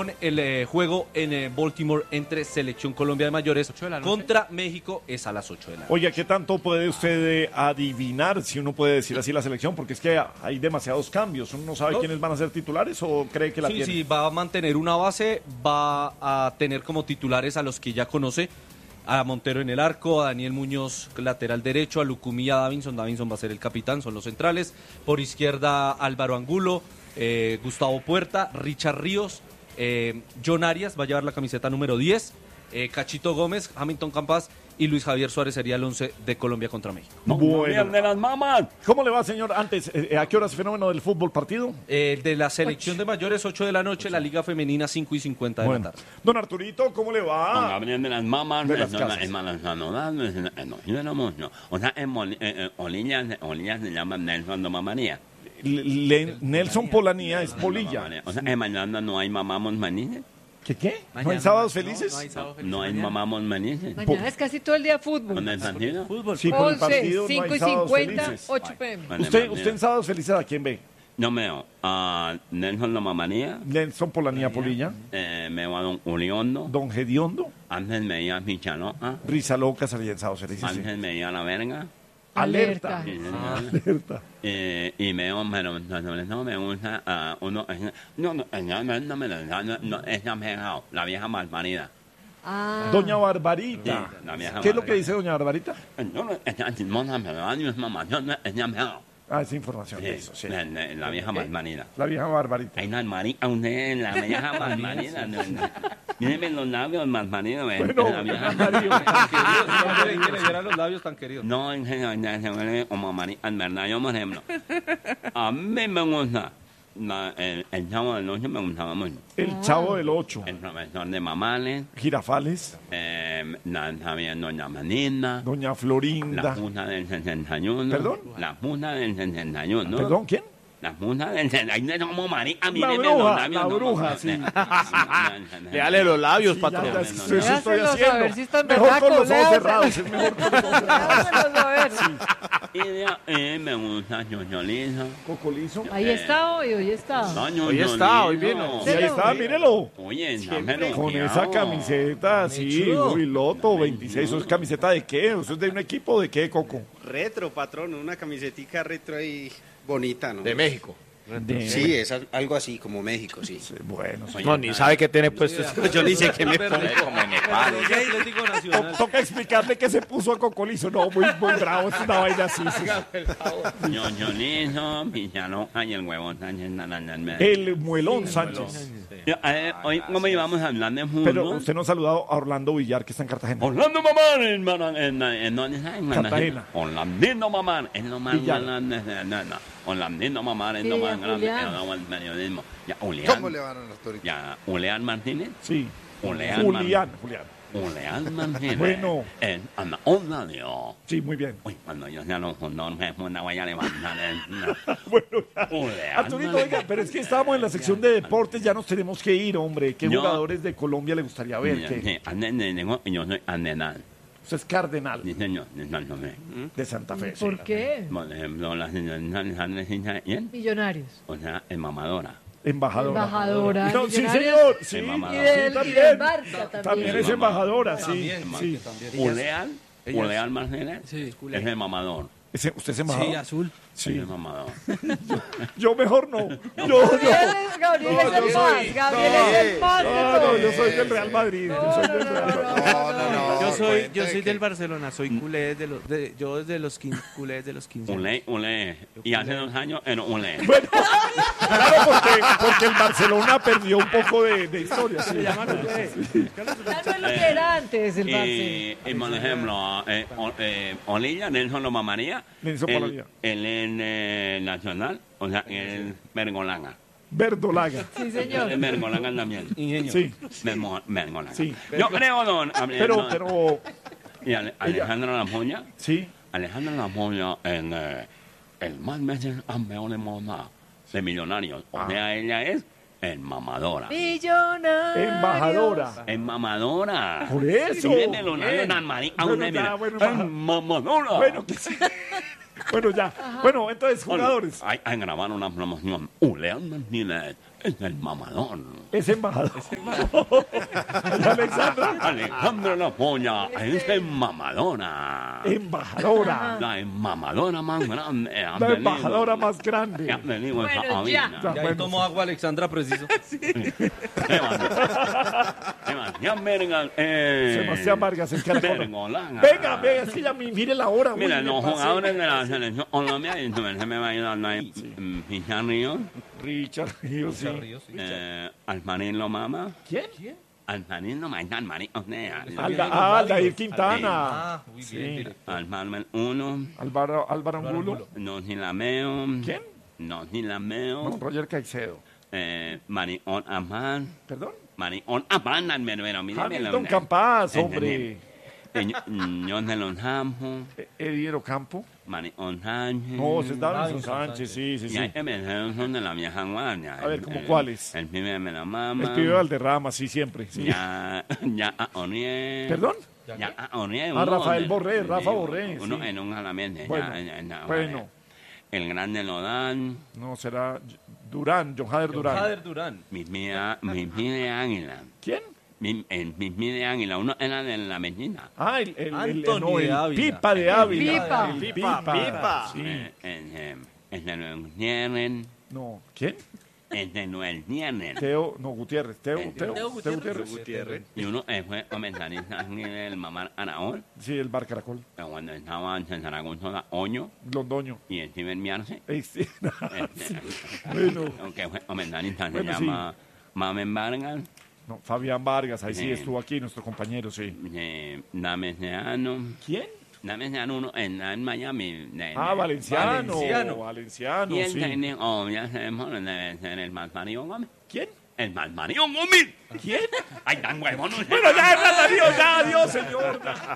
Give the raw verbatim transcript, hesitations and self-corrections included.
con el eh, juego en eh, Baltimore entre Selección Colombia de mayores contra México. Es a las ocho de la noche. Oye, ¿qué tanto puede usted eh, adivinar, si uno puede decir así, la selección? Porque es que hay demasiados cambios. ¿Uno no sabe no. quiénes van a ser titulares o cree que la sí, tiene? Sí, va a mantener una base, va a tener como titulares a los que ya conoce, a Montero en el arco, a Daniel Muñoz lateral derecho, a Lucumí y a Davinson. Davinson va a ser el capitán, son los centrales. Por izquierda Álvaro Angulo, eh, Gustavo Puerta, Richard Ríos, eh, John Arias va a llevar la camiseta número diez, eh, Cachito Gómez, Hamilton Campas y Luis Javier Suárez sería el once de Colombia contra México. Bueno. De las mamás. ¿Cómo le va, señor? Antes, eh, ¿a qué hora es fenómeno del fútbol partido? Eh, de la selección de mayores, ocho de la noche, la Liga Femenina, cinco y cincuenta de bueno. la tarde. Don Arturito, ¿cómo le va? Don Gabriel de las mamás, de las no, casas. O sea, en Olilla se llama Nelson de Mamanía. Nelson Polanía es Polilla. O sea, en mañana no hay mamamos manines. ¿Qué qué? ¿No hay sábados felices? No, no hay, sábado felices no hay mamamos manices. Mañana es casi todo el día fútbol. ¿Con el partido? Fútbol. Sí, por el partido no hay sábados felices. ocho pm. ¿Usted, usted en sábados felices a quién ve? Yo veo a uh, Nelson de Mamanía. Nelson Polanía Polilla. Eh, me va a Don Uriondo. Don Gediondo. Antes me iba a Michaloa. Risa Loca salía en sábados felices. Antes sí. me iba a La Verga. Alerta. Sí, ah, alerta. Eh, y veo, pero no me gusta uh, uno. No, no, no, no me lo no, no, es la vieja malparida. Ah. Doña Barbarita. Sí, la vieja ¿Qué es lo que dice Doña Barbarita? No, no, es mamá, no, Ah, esa información. Sí, eso, sí. La, la, la vieja okay. Malmarina. La vieja Barbarita. Ay, la Malmarina, la vieja Malmarina. No, no. Mírenme los labios, Malmarina. Bueno, la vieja Malmarina. ¿Quién le diera los labios tan queridos? No, en general, como Malmarina, en verdad, yo, por ejemplo, a mí me gusta. La, el, el Chavo del Ocho me gustaba mucho. El Chavo del Ocho. El profesor de Mamales. Girafales. Eh, la, también Doña Manina. Doña Florinda. La Junta del sesenta y uno. ¿Perdón? La Junta del sesenta y uno. ¿Perdón? ¿Quién? La Junta del sesenta y uno. Como marica, la bruja, la bruja, sí. Léale los labios, sí, patrón. Ya, ya, eso estoy haciendo. A ver si están mejor con los ojos cerrados. Es mejor con los ojos cerrados. A ver. Sí. Y de ahí me gusta Chocholito. Cocolizo. Ahí está hoy, hoy está. No, hoy está, hoy vino. Sí, ahí está, mírelo. Oye, con esa camiseta, sí, Uy, Loto, veintiséis. ¿Eso es camiseta de qué? ¿Eso es de un equipo de qué, Coco? Retro, patrón, una camisetica retro ahí bonita, ¿no? De México. De... Sí, es algo así, como México, sí. sí bueno, soy no, ni sabe qué tiene puesto. Yo ni sé qué me pongo. Como en Nepal. To toca explicarle que se puso a Cocolizo. No, muy, muy bravo, es una vaina así. Ñoñolizo, Pichaloca y el huevón Sánchez. El muelón Sánchez. Hoy, ¿cómo íbamos a hablar de fútbol? Pero usted nos ha saludado a Orlando Villar, que está en Cartagena. Orlando Mamán, en, en, en Cartagena. Orlandino Mamán, es lo más grande. Orlandino Mamán es lo más grande del periodismo. ¿Cómo le van a los toritos? Ya, Julián Martínez. Sí. Julián, Julián, Julián. Julián Martínez. Bueno. En la onda de Sí, muy bien. Uy, cuando yo sea los condones, una voy a levantar. Bueno, ya. Arturito, oiga, pero es que estábamos en la sección de deportes, ya nos tenemos que ir, hombre. ¿Qué yo, jugadores de Colombia le gustaría ver? Sí, sí, yo soy Andenal. Usted es cardenal. Sí, señor, de Santa Fe. De Santa Fe. ¿Por sí. qué? Por ejemplo, la señora Millonarios. O sea, es mamadora. Embajadora. Embajadora. No, sí, señor. Sí, es y del, sí, y del Barça también. También es embajadora, sí. También, sí. Julián, Julián Martínez sí, es el mamador. ¿Ese, ¿Usted es embajador? Sí, azul. Sí, es el mamador. yo, yo mejor no. Yo, yo, Gabriel es, Gabriel no, es el yo más. soy, Gabriel no, es el más. No, no, yo soy del Real Madrid. No, yo soy no, del Real Madrid. No, no, no. Yo soy, yo soy que... del Barcelona, soy culé desde los, de, yo desde los quince, culé desde los quince. Ulé, ulé. Y hace dos años era ulé. Bueno, claro, porque, porque el Barcelona perdió un poco de, de historia. Sí. Se llama culé. Ya no es lo que era antes el Barça. Y, por ejemplo, eh, eh, Olilla, Nelson Loma María. Nelson Polilla. Él es eh, nacional, o sea, él es Bergolanga. Verdolaga. Sí, señor. Es Bergolanga también. Ingenio. Sí. Bergolanga. Sí. Yo creo, don. Pero, no, pero. Y Ale, Alejandro Lamoya. Sí. Alejandro Lamoya, en eh, el más veces campeón de moda de Millonarios. O Ah. sea, ella es el mamadora. Millonarios. Embajadora. Es mamadora. Por eso. Sí, de Leonardo Nanmarí. Bueno, ya, bueno, es mamadora. Bueno, que sí. Bueno, ya. Bueno, entonces, jugadores. Hay, hay grabar una promoción. Ulean Martínez es el mamador. Es embajador. Alexandra. Alejandro La Polla es embajadora. Embajadora. La embajadora más grande. ha La venido. embajadora más grande. Ha venido Bueno, esa ya. avina. Ya. Y ahí Bueno, tomó agua Alexandra, preciso. Sebastián Vergas. Eh, Sebastián Vargas, el caracol. Vergolana. Venga, venga, es que ya mi- mire la hora. Mira, uy, los me pasé. jugadores de la selección Colombia, y se me va a ayudar a Pizarrillo, Richard Ríos, sí. Ríos, sí. eh, Almarín Lomama, ¿Quién? Almarín Lomama, Almarín, o sea, Alda, ah, Aldair Quintana. Ah, muy bien, Sí. directo. Almarmen uno, Álvaro, Álvaro Angulo. Nosilameo, ¿Quién? Nosilameo, No, Roger Caicedo. eh, Marión Amán, ¿Perdón? Marión Amán, Almervero, mire, Hamilton Campas, Eh, hombre. Ñón de los Campos, Eh, Eddie Ocampo. Marión Sánchez. No, ese es Davinson Davinson Sánchez, sí, sí, Y sí. hay que mencionar son de la vieja guardia. A ver, ¿cómo El- cuáles? El pibe me la mama. El pibe Valderrama, sí, siempre. Sí. Ya, ya a Oniel. ¿Perdón? Ya a Oniel. Ah, uno Rafael de- Borré, sí, Rafa Borré, Uno sí. en un jalamente. Bueno, ya, ya, ya, bueno. El grande Lodán. No, será Durán, John Jader Durán. Jader Durán. Mi mía, mi mía de águila. ¿Quién? Mi, el mi mía de águila. Uno era de la medina. Ah, el, el, el, Anthony no, el de Ávila. Pipa de Ávila. Pipa. El Pipa, Pipa. Sí. Eh, El de el de Noel Nieren. No, ¿quién? El de Noel Nieren. Teo, no, Gutiérrez. Teo, Eh, Teo, Teo Teo Gutiérrez. Gutiérrez. Y uno eh, fue comentarista en el Mamar Araón. Sí, el Bar Caracol. Cuando estaba en Zaragoza, Oño. Londoño. Y el Steven Miarce. Eh, sí. Este, Bueno, aunque fue comentarista, se Bueno, llama Mamen Vargas, no, Fabián Vargas, ahí sí Sí. estuvo aquí, nuestro compañero, sí. eh, Namesiano, ¿Quién? Namesiano uno en, en Miami. de- Ah, de- Valenciano. Valenciano. Valenciano, Y el sí. técnico, oh, ya sabemos, debe ser el Malmario Gómez. ¿Quién? El Malmario Gómez. ¿Quién? Ay, tan huevón. Bueno, ya, ya, adiós, ya, adiós, señor.